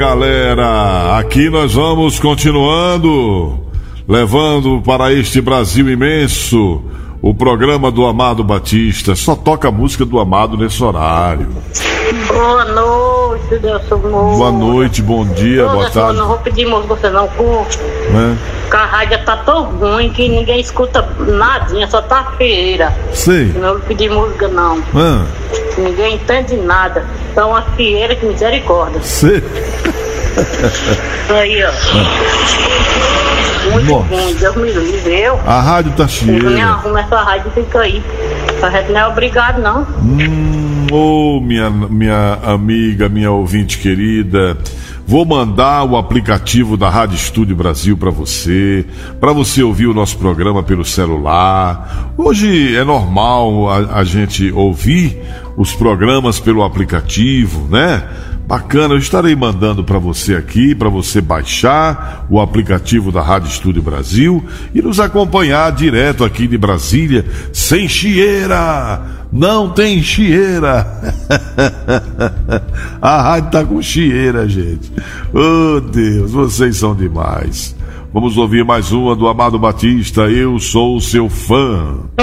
Galera, aqui nós vamos continuando, levando para este Brasil imenso o programa do Amado Batista. Só toca a música do Amado nesse horário. Boa noite, Deus. Boa noite, bom dia, boa tarde. Não vou pedir música você não, porque a rádio tá tão ruim que ninguém escuta nadinha, só tá feira. Sim. Não vou pedir música não. Ninguém entende nada. Tá uma fieira, que misericórdia. Sim. Aí, ó. Muito Nossa. bom, Deus me livre. Eu A rádio tá cheia. me arrumo essa rádio e fica aí. A gente não é obrigado, não. Minha amiga, minha ouvinte querida, vou mandar o aplicativo da Rádio Estúdio Brasil para você ouvir o nosso programa pelo celular. Hoje é normal a gente ouvir os programas pelo aplicativo, né? Bacana, eu estarei mandando para você aqui, para você baixar o aplicativo da Rádio Estúdio Brasil e nos acompanhar direto aqui de Brasília, sem chieira, não tem chieira. A rádio tá com chieira, gente. Oh Deus, vocês são demais. Vamos ouvir mais uma do Amado Batista, Eu Sou Seu Fã.